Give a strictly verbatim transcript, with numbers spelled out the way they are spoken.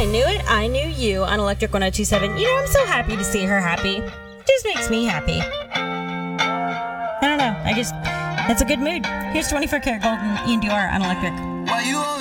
knew it, I knew you on Electric one oh two point seven. You know, I'm so happy to see her happy. Just makes me happy. I don't know. I just, that's a good mood. Here's twenty-four karat gold and Ian Dior on Electric. Why you